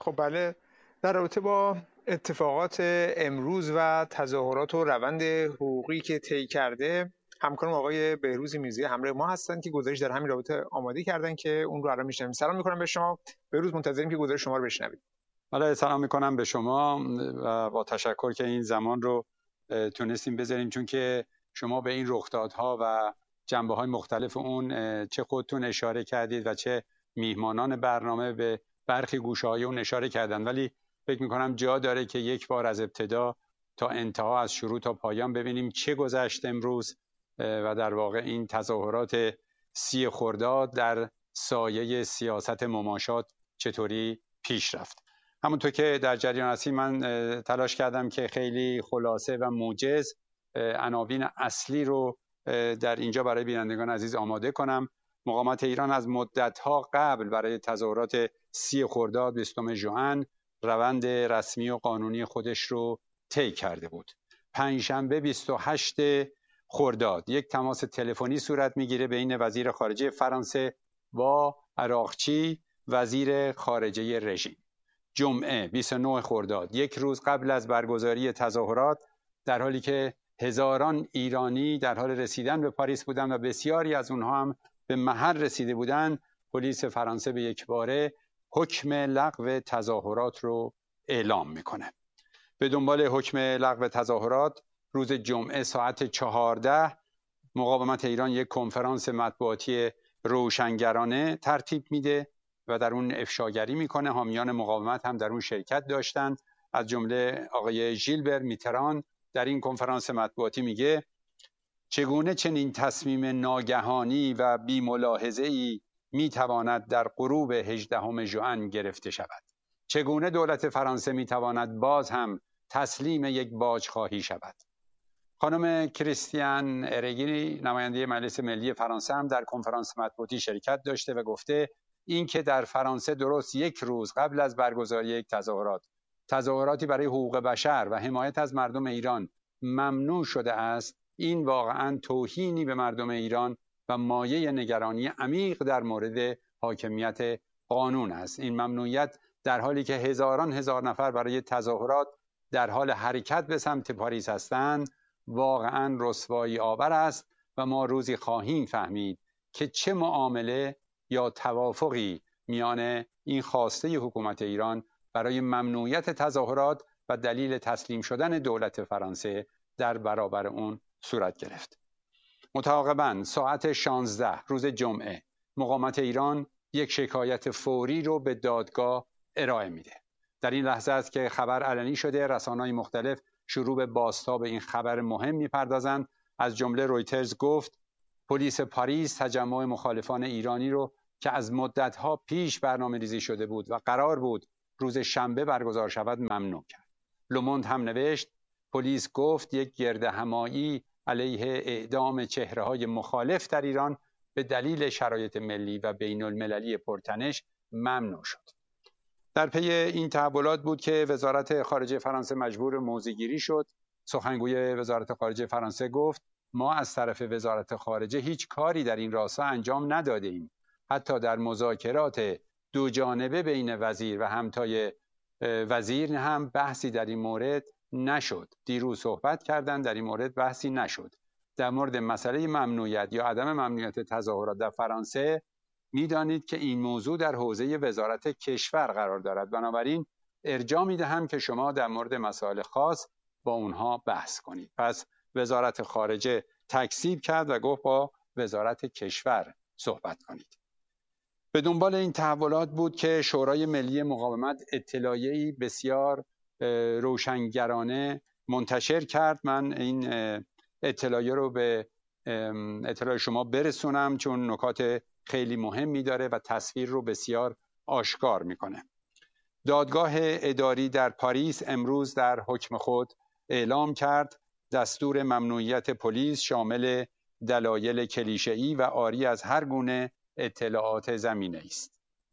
خب بله، در رابطه با اتفاقات امروز و تظاهرات و روند حقوقی که طی کرده، همکارم آقای بهروز میرزایی همراه ما هستند که گزارش در همین رابطه آماده کردن که اون رو الان میشنویم. سلام میکنم به شما بهروز، منتظریم که گزارش شما رو بشنویم. بله، سلام میکنم به شما و با تشکر که این زمان رو تونستیم بذاریم، چون که شما به این رخدادها و جنبه‌های مختلف اون چه خودتون اشاره کردید و چه میهمانان برنامه به برخی گوشه‌های اون اشاره کردن، ولی فکر میکنم جا داره که یک بار از ابتدا تا انتها، از شروع تا پایان ببینیم چه گذشت امروز و در واقع این تظاهرات 30 خرداد در سایه سیاست مماشات چطوری پیش رفت. همونطور که در جریان هستیم، من تلاش کردم که خیلی خلاصه و موجز عناوین اصلی رو در اینجا برای بینندگان عزیز آماده کنم. مقاومت ایران از مدت‌ها قبل برای تظاهرات 30 خرداد 20 ژوئن روند رسمی و قانونی خودش رو طی کرده بود. پنجشنبه 28 خرداد یک تماس تلفنی صورت میگیره بین وزیر خارجه فرانسه با عراقچی، وزیر خارجه رژیم. جمعه 29 خرداد، یک روز قبل از برگزاری تظاهرات، در حالی که هزاران ایرانی در حال رسیدن به پاریس بودند و بسیاری از اونها هم به محل رسیده بودند، پلیس فرانسه به یکباره حکم لغو تظاهرات رو اعلام میکنه. به دنبال حکم لغو تظاهرات، روز جمعه ساعت 14 مقاومت ایران یک کنفرانس مطبوعاتی روشنگرانه ترتیب میده و در اون افشاگری میکنه. حامیان مقاومت هم در اون شرکت داشتند، از جمله آقای ژیلبر میتران در این کنفرانس مطبوعاتی میگه چگونه چنین تصمیم ناگهانی و بی ملاحظه‌ای میتواند در غروب 18 ژوئن گرفته شود؟ چگونه دولت فرانسه میتواند باز هم تسلیم یک باجخواهی شود؟ خانم کریستیان ارگینی، نماینده مجلس ملی فرانسه، هم در کنفرانس مطبوعاتی شرکت داشته و گفته این که در فرانسه درست یک روز قبل از برگزاری یک تظاهراتی برای حقوق بشر و حمایت از مردم ایران ممنوع شده است، این واقعا توهینی به مردم ایران و مایه نگرانی عمیق در مورد حاکمیت قانون است. این ممنوعیت در حالی که هزاران هزار نفر برای تظاهرات در حال حرکت به سمت پاریس هستند، واقعا رسوایی آور است و ما روزی خواهیم فهمید که چه معامله یا توافقی میان این خواسته حکومت ایران برای ممنوعیت تظاهرات و دلیل تسلیم شدن دولت فرانسه در برابر اون صورت گرفت. متعاقباً ساعت 16 روز جمعه مقاومت ایران یک شکایت فوری رو به دادگاه ارائه میده. در این لحظه است که خبر علنی شده، رسانه‌های مختلف شروع به بازتاب این خبر مهم میپردازند. از جمله رویترز گفت پلیس پاریس تجمع مخالفان ایرانی رو که از مدت‌ها پیش برنامه‌ریزی شده بود و قرار بود روز شنبه برگزار شود ممنوع کرد. لوموند هم نوشت پلیس گفت یک گردهمایی علیه اعدام چهره‌های مخالف در ایران به دلیل شرایط ملی و بین‌المللی پرتنش ممنوع شد. در پی این تحولات بود که وزارت خارجه فرانسه مجبور موضع‌گیری شد. سخنگوی وزارت خارجه فرانسه گفت ما از طرف وزارت خارجه هیچ کاری در این راستا انجام ندادیم. حتی در مذاکرات دو جانبه بین وزیر و همتای وزیر هم بحثی در این مورد نشد. دیروز صحبت کردن، در این مورد بحثی نشد. در مورد مسئله ممنوعیت یا عدم ممنوعیت تظاهرات در فرانسه میدانید که این موضوع در حوزه وزارت کشور قرار دارد، بنابراین ارجاع میدهم که شما در مورد مسائل خاص با اونها بحث کنید. پس وزارت خارجه تکذیب کرد و گفت با وزارت کشور صحبت کنید. به دنبال این تحولات بود که شورای ملی مقاومت اطلاعیه‌ای بسیار روشنگرانه منتشر کرد. من این اطلاعیه رو به اطلاع شما برسونم چون نکات خیلی مهمی داره و تصویر رو بسیار آشکار میکنه. دادگاه اداری در پاریس امروز در حکم خود اعلام کرد دستور ممنوعیت پلیس شامل دلایل کلیشه‌ای و عاری از هر گونه اطلاعات زمینه است.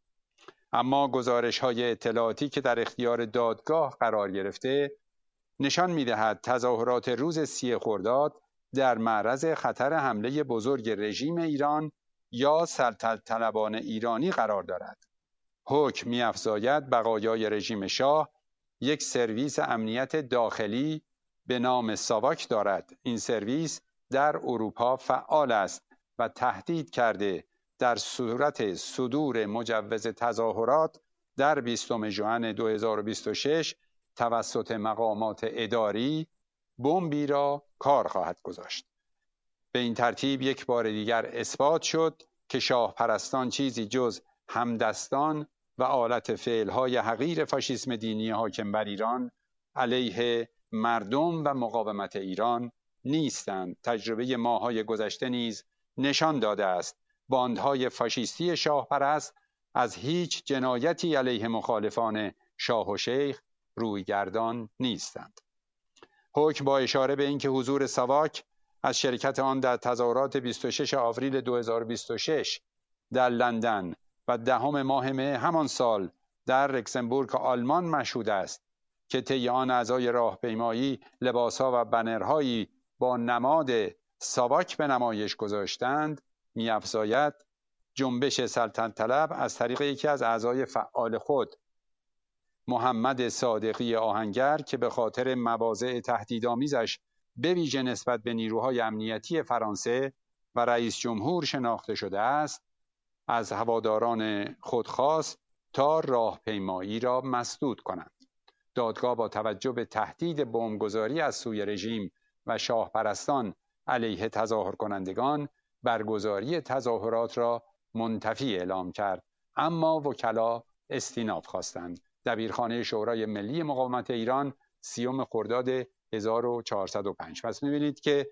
اما گزارش‌های اطلاعاتی که در اختیار دادگاه قرار گرفته نشان می‌دهد تظاهرات روز 30 خرداد در معرض خطر حمله بزرگ رژیم ایران یا سلطنت طلبان ایرانی قرار دارد. حکم می‌افزاید بقایای رژیم شاه یک سرویس امنیت داخلی به نام ساواک دارد. این سرویس در اروپا فعال است و تهدید کرده در صورت صدور مجوز تظاهرات در 20 ژوئن 2026 توسط مقامات اداری بمبی را کار خواهد گذاشت. به این ترتیب یک بار دیگر اثبات شد که شاه پرستان چیزی جز همدستان و آلت فعلهای حقیر فاشیسم دینی حاکم بر ایران علیه مردم و مقاومت ایران نیستند. تجربه ماه‌های گذشته نیز نشان داده است باندهای فاشیستی شاه پرست از هیچ جنایتی علیه مخالفان شاه و شیخ رویگردان نیستند. حکم با اشاره به اینکه حضور ساواک از شرکت آن در تظاهرات 26 آوریل 2026 در لندن و 10 ماه مه همان سال در لوکزامبورگ آلمان مشهود است که طی آن اعضای راهپیمایی لباسها و بنرهایی با نماد ساواک به نمایش گذاشتند می‌افزاید جنبش سلطنت طلب از طریق یکی از اعضای فعال خود محمد صادقی آهنگر که به خاطر مواضع تهدیدآمیزش به ویژه نسبت به نیروهای امنیتی فرانسه و رئیس جمهور شناخته شده است، از هواداران خود خواست تا راهپیمایی را مسدود کنند. دادگاه با توجه به تهدید بمبگذاری از سوی رژیم و شاه پرستان علیه تظاهر کنندگان برگزاری تظاهرات را منتفی اعلام کرد، اما وکلا استیناف خواستند. دبیرخانه شورای ملی مقاومت ایران 30 خرداد 1405. پس می‌بینید که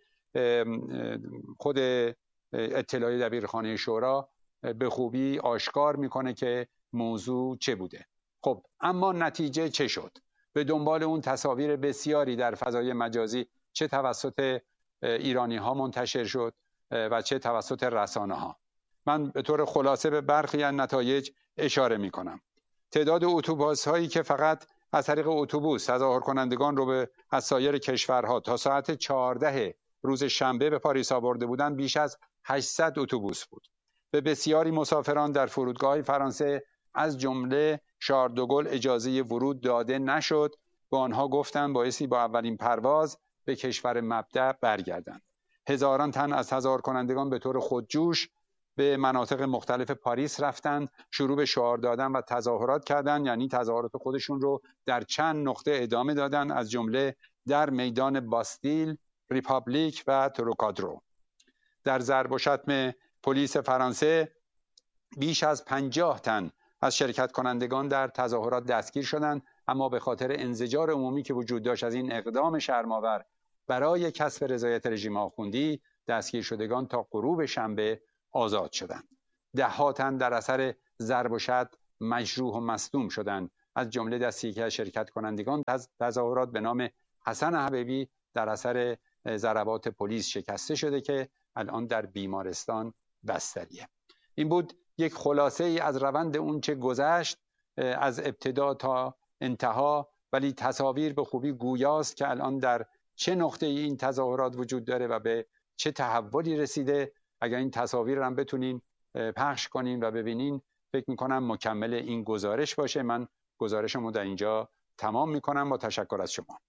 خود اطلاعیه دبیرخانه شورا به خوبی آشکار میکنه که موضوع چه بوده. خب اما نتیجه چه شد؟ به دنبال اون تصاویر بسیاری در فضای مجازی چه توسط ایرانی ها منتشر شد و چه توسط رسانه ها. من به طور خلاصه به برخی از نتایج اشاره می کنم. تعداد اتوبوس هایی که فقط از طریق اتوبوس تظاهر کنندگان رو از سایر کشورها تا ساعت 14 روز شنبه به پاریس آورده بودند بیش از 800 اتوبوس بود. به بسیاری مسافران در فرودگاه فرانسه از جمله شارل دوگل اجازه ورود داده نشد. به آنها گفتند بایستی با اولین پرواز به کشور مبدأ برگردند. هزاران تن از تظاهر کنندگان به طور خودجوش به مناطق مختلف پاریس رفتند، شروع به شعار دادن و تظاهرات کردند، یعنی تظاهرات خودشون رو در چند نقطه ادامه دادن، از جمله در میدان باستیل، ریپابلیک و تروکادرو. در ضرب و شتم پلیس فرانسه بیش از 50 تن از شرکت کنندگان در تظاهرات دستگیر شدند، اما به خاطر انزجار عمومی که وجود داشت از این اقدام شرم‌آور برای کسب رضایت رژیم آخوندی، دستگیر شدگان تا غروب شنبه آزاد شدند. 10 تن در اثر ضرب و شتم مجروح و مصدوم شدند، از جمله دستی یکی از شرکت کنندگان تظاهرات به نام حسن حبیبی در اثر ضربات پلیس شکسته شده که الان در بیمارستان بستریه. این بود یک خلاصه ای از روند اون چه گذشت از ابتدا تا انتها، ولی تصاویر به خوبی گویاست که الان در چه نقطه این تظاهرات وجود داره و به چه تحولی رسیده. اگر این تصاویر رو هم بتونین پخش کنین و ببینین فکر میکنم مکمل این گزارش باشه. من گزارشمو در اینجا تمام میکنم با تشکر از شما.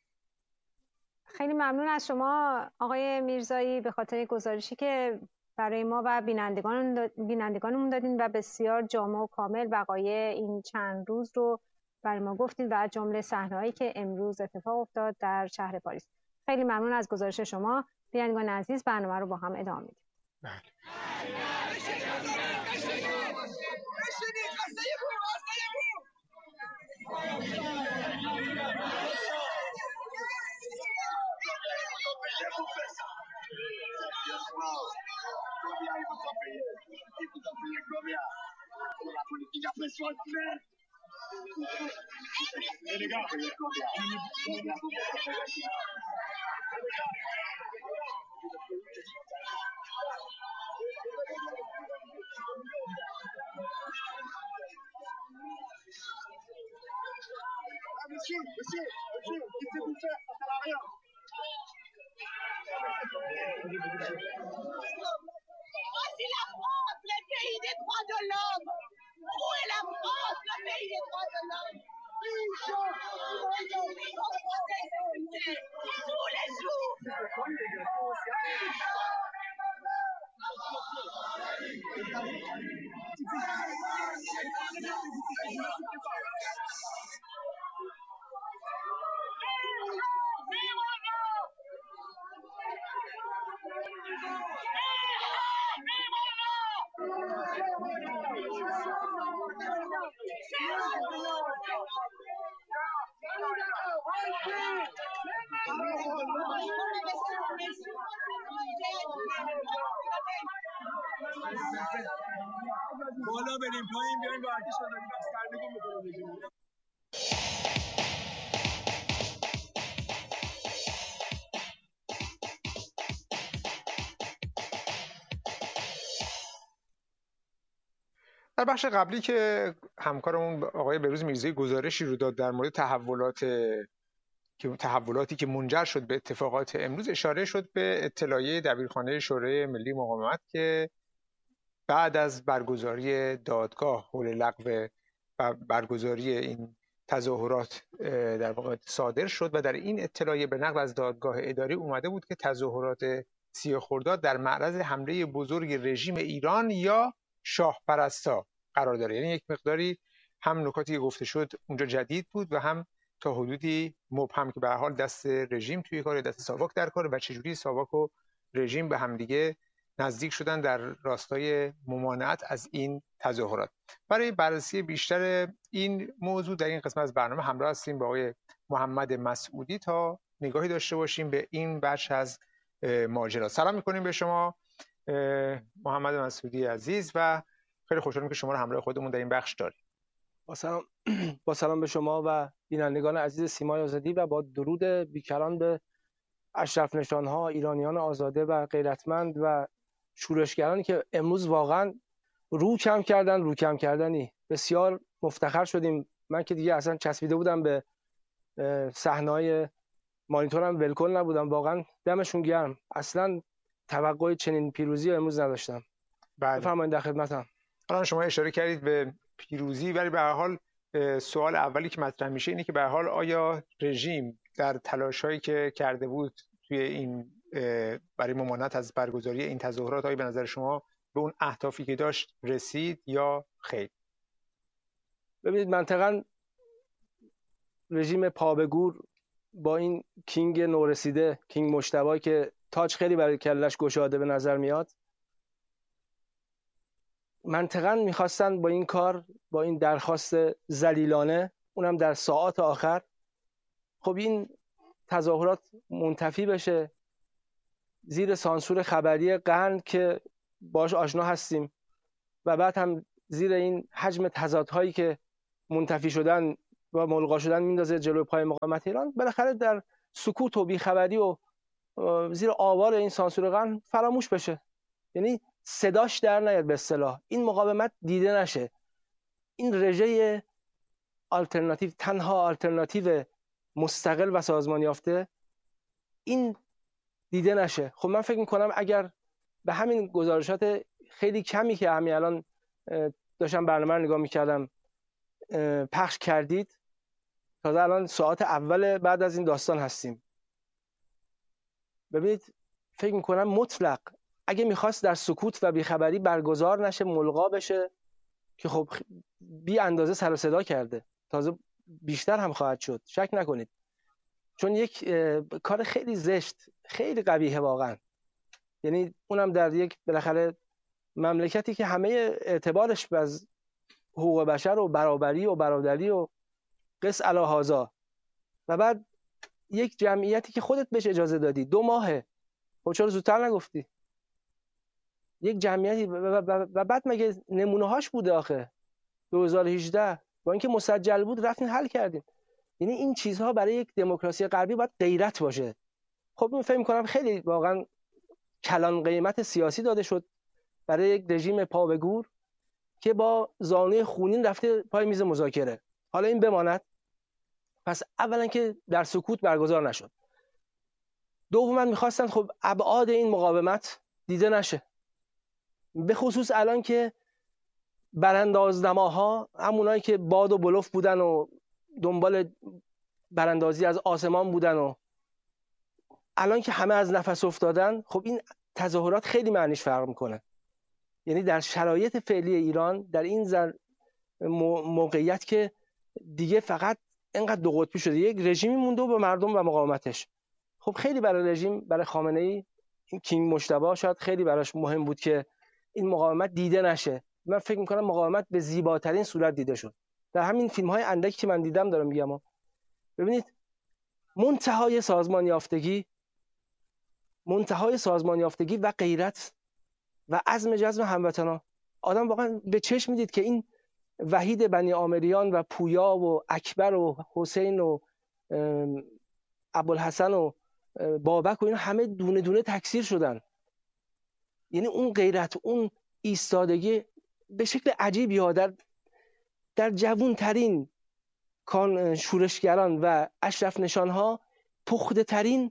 خیلی ممنون از شما آقای میرزایی به خاطر گزارشی که برای ما و بینندگانمون دادین و بسیار جامع و کامل وقایع این چند روز رو برای ما گفتین و از جمله صحنه‌هایی که امروز اتفاق افتاد در شهر پاریس. خیلی ممنون از گزارش شما. بینندگان عزیز برنامه رو با هم ادامه میدیم. Monsieur, qu'est-ce que vous faites? Ça sert à rien. Voici la France, le pays des droits de l'homme. Où est la France? بالا بریم پایین بیایم با ارتش آزادی بخش سرنگون بکنیم. در بخش قبلی که همکارمون آقای بهروز میرزایی گزارشی رو داد در مورد تحولاتی که منجر شد به اتفاقات امروز، اشاره شد به اطلاعیه دبیرخانه شورای ملی مقاومت که بعد از برگزاری دادگاه حول لغو و برگزاری این تظاهرات در واقع صادر شد و در این اطلاعیه به نقل از دادگاه اداری اومده بود که تظاهرات 30 خرداد در معرض حمله بزرگ رژیم ایران یا شاه پرستا قرار داره. یعنی یک مقداری هم نکاتی که گفته شد اونجا جدید بود و هم تا حدودی مبهم که به هر حال دست رژیم توی کار، دست ساواک در کار و چجوری ساواک و رژیم به همدیگه نزدیک شدن در راستای ممانعت از این تظاهرات. برای بررسی بیشتر این موضوع در این قسمت از برنامه همراه هستیم با آقای محمد مسعودی تا نگاهی داشته باشیم به این بخش از ماجرا. سلام می‌کنیم به شما محمد مسعودی عزیز و خیلی خوشحالم که شما رو همراه خودمون در این بخش داریم. با سلام به شما و بینندگان عزیز سیمای آزادی و با درود بیکران به اشرف نشانها، ایرانیان آزاده و غیرتمند و شورشگرانی که امروز واقعا رو کم کردنی بسیار مفتخر شدیم. من که دیگه اصلا چسبیده بودم به صحنه‌های مانیتورم، ولکل نبودم. واقعا دمشون گرم. اصلا توقع چنین پیروزی امروز نداشتم. بفرمایید در خدمتم. الان شما اشاره کردید به پیروزی، ولی به هر حال سوال اولی که مطرح میشه اینه که به هر حال آیا رژیم در تلاش‌هایی که کرده بود توی این برای ممانعت از برگزاری این تظاهرات، آیا به نظر شما به اون اهدافی که داشت رسید یا خیر؟ ببینید، منطقاً رژیم پا به گور با این کینگ نورسیده، کینگ مجتبی که تاج خیلی برای کلش گشاده به نظر میاد، منطقاً میخواستن با این کار، با این درخواست ذلیلانه، اونم در ساعات آخر، خب این تظاهرات منتفی بشه زیر سانسور خبری قند که باش آشنا هستیم و بعد هم زیر این حجم تضادهایی که منتفی شدن و ملغا شدن میندازه جلوی پای مقاومت ایران، بالاخره در سکوت و بیخبری و زیر آوار این سانسور قند فراموش بشه. یعنی صداش در نیاد، به اصطلاح این مقاومت دیده نشه، این رژه آلترناتیو، تنها آلترناتیو مستقل و سازمان یافته، این دیده نشه. خب من فکر میکنم اگر به همین گزارشات خیلی کمی که همین الان داشتم برنامه رو نگاه میکردم پخش کردید، تازه الان ساعت اول بعد از این داستان هستیم، ببینید فکر میکنم مطلق اگه میخواست در سکوت و بیخبری برگزار نشه، ملغا بشه، که خب بی اندازه سر و صدا کرده، تازه بیشتر هم خواهد شد، شک نکنید، چون یک کار خیلی زشت، خیلی قبیحه واقعا. یعنی اونم در یک بالاخره مملکتی که همه اعتبارش از حقوق بشر و برابری و برادری و قس علی هذا، و بعد یک جمعیتی که خودت بهش اجازه دادی 2 ماهه، خب چرا زودتر نگفتی؟ یک جمعیتی و بعد مگه نمونه هاش بوده آخه 2018 با اینکه مسجل بود رفتین حل کردین. یعنی این چیزها برای یک دموکراسی غربی باید غیرت باشه. خب من فکر می‌کنم خیلی واقعا کلان قیمت سیاسی داده شد برای یک رژیم پا به گور که با زانوی خونین رفته پای میز مذاکره. حالا این بماند. پس اولا که در سکوت برگزار نشد، دوما می‌خواستن خب ابعاد این مقاومت دیده نشه، به خصوص الان که براندازنماها، همونایی که باد و بلوف بودن و دنبال براندازی از آسمان بودن و الان که همه از نفس افتادن، خب این تظاهرات خیلی معنیش فرق میکنه. یعنی در شرایط فعلی ایران، در این موقعیت که دیگه فقط اینقدر دو قطبی شده، یک رژیمی مونده و به مردم و مقاومتش، خب خیلی برای رژیم، برای خامنه‌ای، این کینگ مجتبی شاید خیلی براش مهم بود که این مقاومت دیده نشه. من فکر میکنم مقاومت به زیباترین صورت دیده شد در همین فیلم‌های اندکی که من دیدم. دارم میگم ببینید، منتهای سازمان یافتگی و غیرت و عزم جزم هموطنان. آدم واقعا به چشم میدید که این وحید بنی عامریان و پویا و اکبر و حسین و ابوالحسن و بابک و اینا همه دونه دونه تکثیر شدن. یعنی اون غیرت، اون ایستادگی به شکل عجیبی ها در جوانترین شورشگران و اشرف نشانها پخته ترین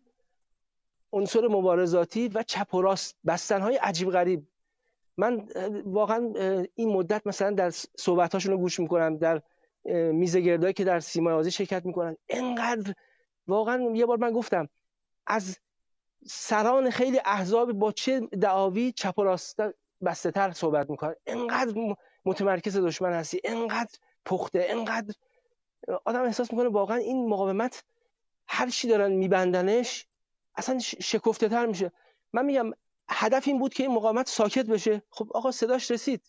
عنصر مبارزاتی و چپ و راست بستنهای عجیب غریب. من واقعا این مدت مثلا در صحبتاشون رو گوش میکنم، در میزه گردایی که در سیمای آزادی شرکت میکنن، انقدر واقعا یه بار من گفتم از سران خیلی احزاب با چه دعاوی چپ و راست بسته تر صحبت میکنن، انقدر متمرکز دشمن هستی، انقدر پخته، انقدر آدم احساس میکنه واقعا این مقاومت هر چی دارن میبندنش اصلا شکفته تر میشه. من میگم هدف این بود که این مقاومت ساکت بشه. خب آقا صداش رسید.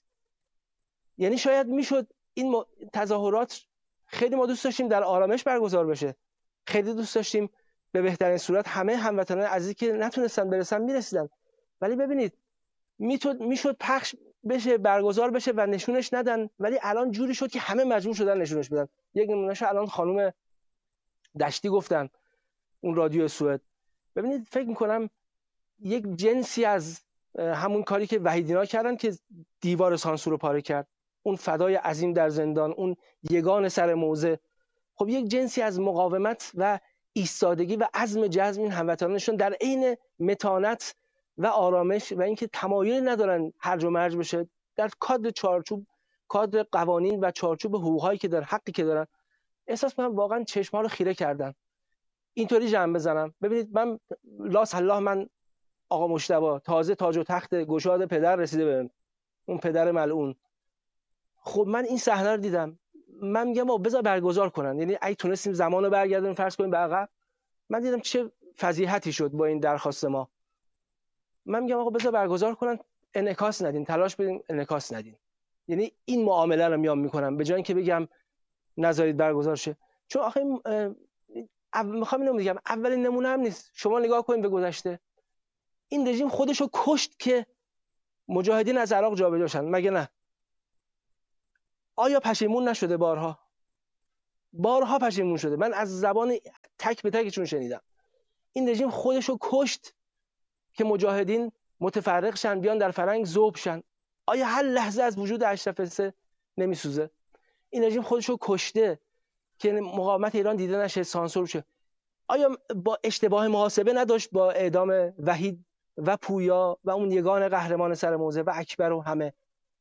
یعنی شاید میشد این تظاهرات، خیلی ما دوست داشتیم در آرامش برگزار بشه، خیلی دوست داشتیم به بهترین صورت همه هموطنان عزیزی که نتونستن برسن میرسیدن، ولی ببینید میشد پخش بشه، برگزار بشه و نشونش ندن، ولی الان جوری شد که همه مجبور شدن نشونش بدن. یک نمونهش الان خانم دشتی گفتن، اون رادیو سوئد. ببینید فکر میکنم یک جنسی از همون کاری که وحیدینا کردن که دیوار سانسور رو پاره کرد، اون فدای عظیم در زندان، اون یگان سر موزه، خب یک جنسی از مقاومت و ایستادگی و عزم جزم این هموطنانشون در عین متانت و آرامش و اینکه تمایلی ندارن هرج و مرج بشه در کادر چارچوب، کادر قوانین و چارچوب حقوقایی که دارن، حقی که دارن، احساس می‌کنم واقعا چشم‌ها رو خیره کردن. اینطوری جمع بزنم، ببینید من لاس الله، من آقا مجتبی تازه تاج و تخت گشاد پدر رسیده بهم، اون پدر ملعون. خب من این صحنه رو دیدم، من میگم بذار برگزار کنن. یعنی اگه تونستیم زمانو برگردونیم فرض کنیم به عقب، من دیدم چه فضیحتی شد با این درخواست ما. من میگم آقا بذار برگزار کنن، انعکاس ندین، تلاش بدین انعکاس ندین. یعنی این معامله رو میام میکنم به جای اینکه بگم نذارید برگزار شه. چون آخه میخوام اینو بگم، اولین نمونه هم نیست. شما نگاه کنید به گذشته، این رژیم خودشو کشت که مجاهدین از عراق جابجا شدن، مگه نه؟ آیا پشیمون نشده؟ بارها پشیمون شده. من از زبان تک به تکشون شنیدم. این رژیم خودشو کشت که مجاهدین متفرق شن، بیان در فرنگ ذوب شن. آیا هر لحظه از وجود اشرف سه نمیسوزه؟ این رژیم خودشو کشته که مقاومت ایران دیده نشه، سانسور شه. آیا با اشتباه محاسبه نداشت با اعدام وحید و پویا و اون یگان قهرمان سر موزه و اکبر و همه؟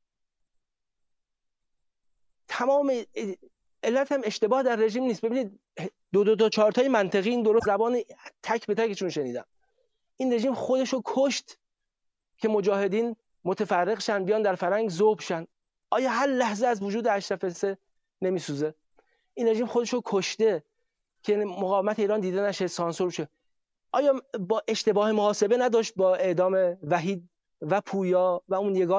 تمام علت هم اشتباه در رژیم نیست. ببینید دو چارتای منطقی این درست زبان تک به تکشون شنیدم. این رژیم خودشو کشت که مجاهدین متفرق شن، بیان در فرنگ ذوب شن. آیا هر لحظه از وجود اشرف سه نمیسوزه؟ این رژیم خودشو کشته که مقاومت ایران دیده نشه، سانسور شه. آیا با اشتباه محاسبه نداشت با اعدام وحید و پویا و اون یگان